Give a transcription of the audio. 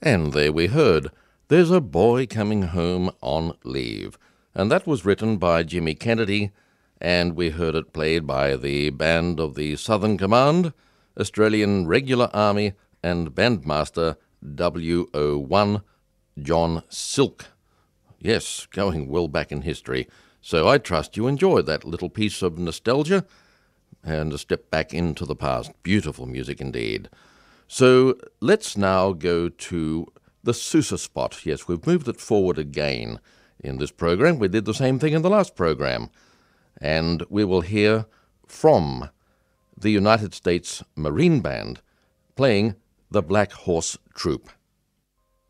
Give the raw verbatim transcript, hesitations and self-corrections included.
And there we heard There's a Boy Coming Home on Leave. And that was written by Jimmy Kennedy, and we heard it played by the band of the Southern Command, Australian Regular Army, and bandmaster W O one, John Silk. Yes, going well back in history. So I trust you enjoyed that little piece of nostalgia and a step back into the past. Beautiful music indeed. So let's now go to the Sousa spot. Yes, we've moved it forward again in this program. We did the same thing in the last program. And we will hear from the United States Marine Band playing the Black Horse Troop.